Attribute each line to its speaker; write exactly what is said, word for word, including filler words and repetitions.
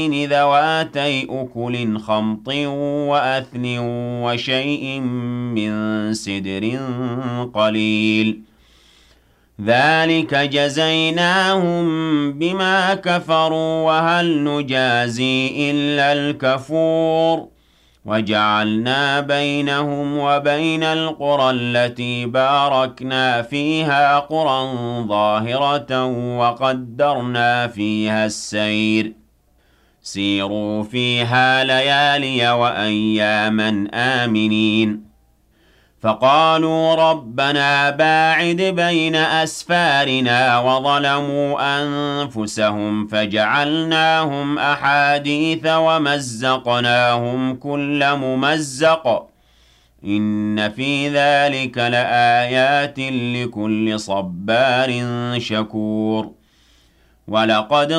Speaker 1: ذواتي أكل خمط وأثل وشيء من سدر قليل ذلك جزيناهم بما كفروا وهل نجازي إلا الكفور وجعلنا بينهم وبين القرى التي باركنا فيها قرى ظاهرة وقدرنا فيها السير سيروا فيها ليالي وأياما آمنين فقالوا ربنا باعد بين أسفارنا وظلموا أنفسهم فجعلناهم أحاديث ومزقناهم كل ممزق إن في ذلك لآيات لكل صبار شكور ولقد